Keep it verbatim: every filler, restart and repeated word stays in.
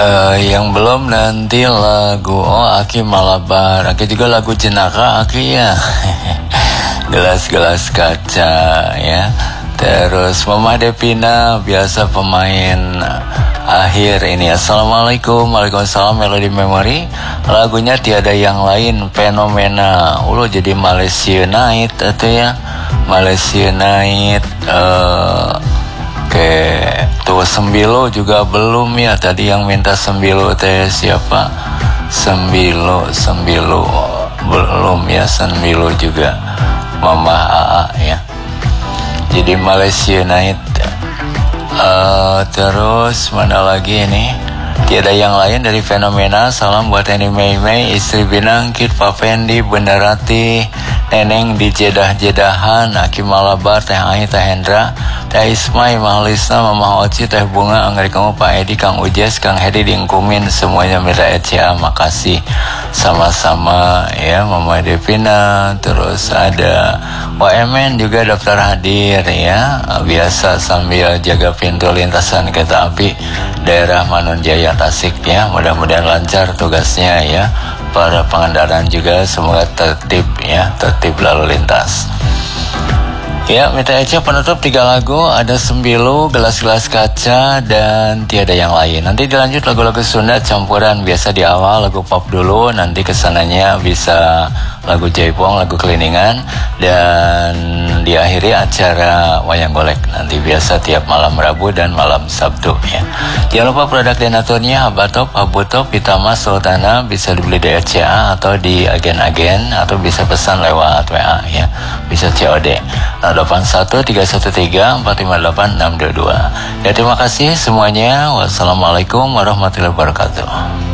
Uh, yang belum nanti lagu oh Aki Malabar, Aki juga lagu Jenaka Aki ya. Gelas-gelas kaca ya. Terus Mama Devina biasa pemain akhir ini. Assalamualaikum, waalaikumsalam. Melody Memory, lagunya tiada yang lain, Fenomena. Ulo jadi Malaysia Night atau ya Malaysia Night. Uh, Oke, tuh Sembilo juga belum ya. Tadi yang minta Sembilo teh siapa? Sembilo, Sembilo belum ya. Sembilo juga Mama Aa ya. Jadi Malaysia Night. Uh, terus mana lagi ini? Tiada yang lain dari Fenomena. Salam buat Eni Mei Mei, istri Binang, Kid Papendi, Bendarati, Neneng di Jedah-Jedahan, Aki Malabar, Teh Ai, Teh Hendra, Teh Ismai, Mahlisna, Mama Oci, Teh Bunga, Anggrek Kamu, Pak Edi, Kang Ujes, Kang Hedi, Dingkumin, semuanya Mira Ecia, makasih sama-sama ya. Mama Devina, terus ada W M N juga daftar hadir ya, biasa sambil jaga pintu lintasan kereta api daerah Manunjaya Tasik ya. Mudah-mudahan lancar tugasnya ya. Para pengendaraan juga semoga tertib ya, tertib lalu lintas. Ya, Mita Eca penutup tiga lagu, ada Sembilo, Gelas-gelas Kaca, dan Tiada yang Lain. Nanti dilanjut lagu-lagu Sunda campuran, biasa di awal lagu pop dulu, nanti kesananya bisa lagu jaipong, lagu keliningan, dan diakhiri acara wayang golek nanti biasa tiap malam Rabu dan malam Sabtu ya. Jangan lupa produk donaturnya Habatop, Habutop, Pitama, Sultana, bisa dibeli di R C A atau di agen-agen, atau bisa pesan lewat W A ya, bisa C O D nol delapan satu tiga satu tiga empat lima delapan enam dua dua. Ya, terima kasih semuanya. Wassalamualaikum warahmatullahi wabarakatuh.